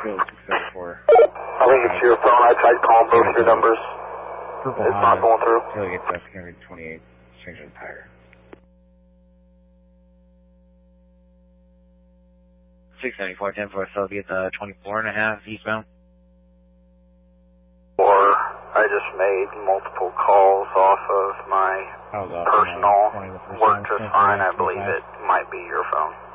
Field 674. I think it's your phone. I tried calling both your numbers. Purple It's not going through. Until it gets up, carry 28, changing the tire. 694, 10 for SLB at the 24.5 eastbound. Or I just made multiple calls off of my personal. Worked just fine. I believe it might be your phone.